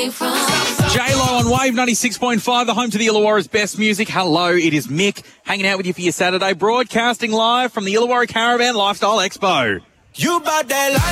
J-Lo on Wave 96.5, the home to the Illawarra's best music. Hello, it is Mick, hanging out with you for your Saturday, broadcasting live from the Illawarra Caravan Lifestyle Expo. You bought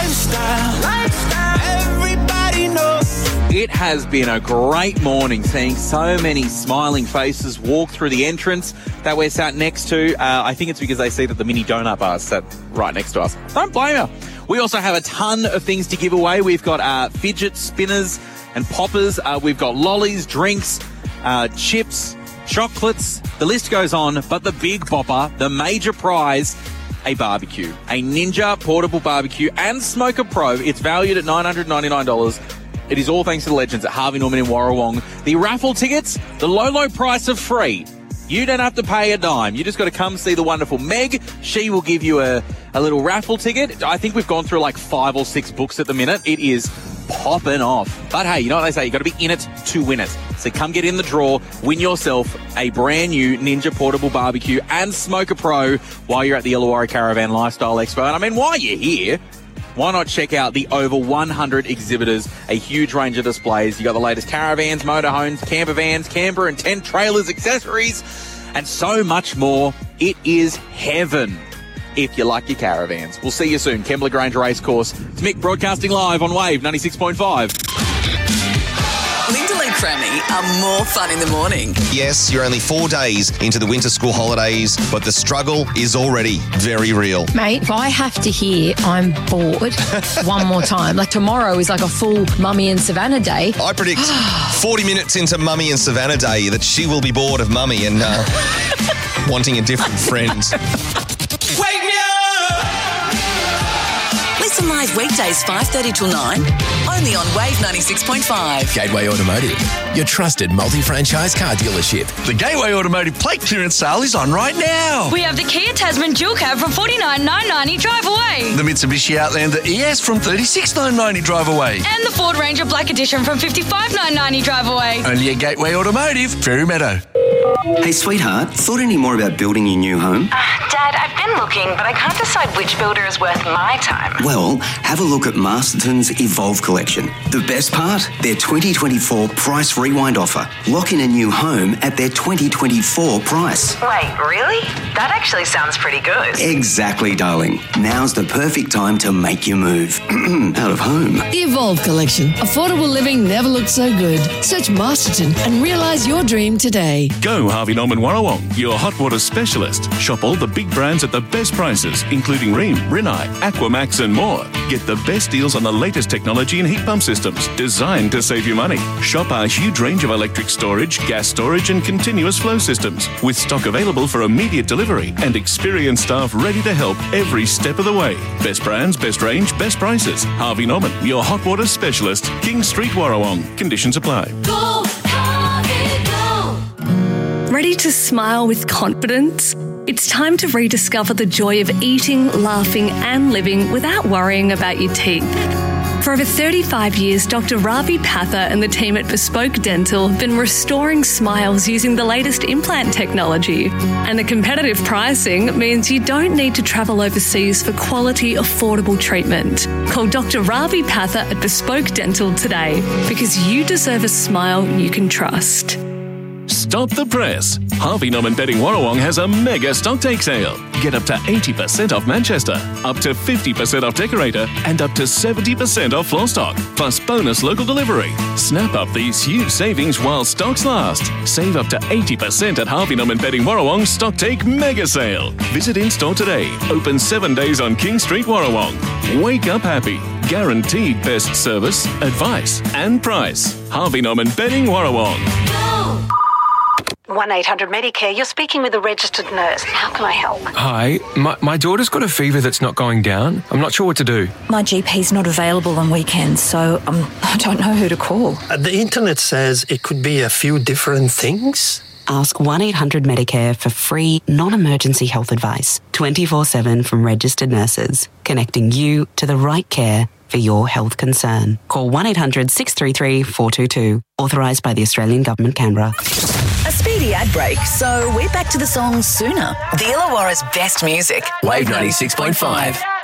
that lifestyle, everybody knows. It has been a great morning, seeing so many smiling faces walk through the entrance that we're sat next to. I think it's because they see that the mini donut bar is sat right next to us. Don't blame her. We also have a ton of things to give away. We've got fidget spinners and poppers. We've got lollies, drinks, chips, chocolates. The list goes on, but the big bopper, the major prize, a barbecue. A Ninja portable barbecue and Smoker Pro. It's valued at $999. It is all thanks to the legends at Harvey Norman in Warrawong. The raffle tickets, the low price of free. You don't have to pay a dime. You just got to come see the wonderful Meg. She will give you a little raffle ticket. I think we've gone through like 5 or 6 books at the minute. It is popping off. But hey, you know what they say? You got to be in it to win it. So come get in the draw, win yourself a brand new Ninja portable barbecue and Smoker Pro while you're at the Illawarra Caravan Lifestyle Expo. And I mean, while you're here, why not check out the over 100 exhibitors, a huge range of displays. You got the latest caravans, motorhomes, camper vans, camper and tent trailers, accessories, and so much more. It is heaven if you like your caravans. We'll see you soon. Kembla Grange Racecourse. It's Mick broadcasting live on Wave 96.5. Lyndall and Crammy are more fun in the morning. Yes, you're only 4 days into the winter school holidays, but the struggle is already very real. Mate, if I have to hear I'm bored one more time, like tomorrow is like a full Mummy and Savannah day. I predict 40 minutes into Mummy and Savannah Day that she will be bored of Mummy and wanting a different friend. Wake me up! Listen live weekdays 5:30 till 9, only on Wave 96.5. Gateway Automotive, your trusted multi-franchise car dealership. The Gateway Automotive plate clearance sale is on right now. We have the Kia Tasman Dual Cab from $49,990 drive away. The Mitsubishi Outlander ES from $36,990 drive away. And the Ford Ranger Black Edition from $55,990 drive away. Only at Gateway Automotive, Fairy Meadow. Hey, sweetheart, thought any more about building your new home? Dad, I've been looking, but I can't decide which builder is worth my time. Well, have a look at Masterton's Evolve collection. The best part? Their 2024 price rewind offer. Lock in a new home at their 2024 price. Wait, really? That actually sounds pretty good. Exactly, darling. Now's the perfect time to make your move. Out of home. The Evolve collection. Affordable living never looked so good. Search Masterton and realise your dream today. Go Harvey Norman Warrawong, your hot water specialist. Shop all the big brands at the best prices, including Rheem, Rinnai, Aquamax and more. Get the best deals on the latest technology and heat pump systems designed to save you money. Shop our huge range of electric storage, gas storage and continuous flow systems with stock available for immediate delivery and experienced staff ready to help every step of the way. Best brands, best range, best prices. Harvey Norman, your hot water specialist. King Street, Warrawong. Conditions apply. Go, Harvey, go. Ready to smile with confidence? It's time to rediscover the joy of eating, laughing and living without worrying about your teeth. For over 35 years, Dr. Ravi Patha and the team at Bespoke Dental have been restoring smiles using the latest implant technology. And the competitive pricing means you don't need to travel overseas for quality, affordable treatment. Call Dr. Ravi Patha at Bespoke Dental today because you deserve a smile you can trust. Stop the press. Harvey Norman Bedding Warrawong has a mega stock take sale. Get up to 80% off Manchester, up to 50% off Decorator, and up to 70% off floor stock, plus bonus local delivery. Snap up these huge savings while stocks last. Save up to 80% at Harvey Norman Bedding Warrawong Stock Take Mega Sale. Visit in-store today. Open 7 days on King Street, Warrawong. Wake up happy. Guaranteed best service, advice, and price. Harvey Norman Bedding Warrawong. 1-800-Medicare, you're speaking with a registered nurse. How can I help? Hi, my daughter's got a fever that's not going down. I'm not sure what to do. My GP's not available on weekends, so I don't know who to call. The internet says it could be a few different things. Ask 1-800-Medicare for free, non-emergency health advice, 24/7 from registered nurses, connecting you to the right care for your health concern. Call 1-800-633-422. Authorised by the Australian Government, Canberra. A speedy ad break, so we're back to the song sooner. The Illawarra's best music. Wave 96.5.